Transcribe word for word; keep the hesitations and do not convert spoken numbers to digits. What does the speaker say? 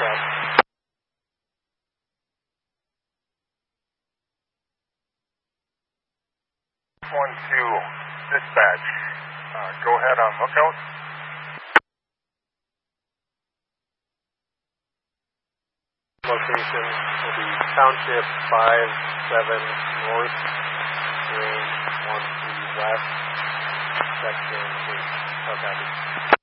that. One two, dispatch. Uh, go ahead on lookout. Location will be Township five seven North, range one three West, section eight. Okay.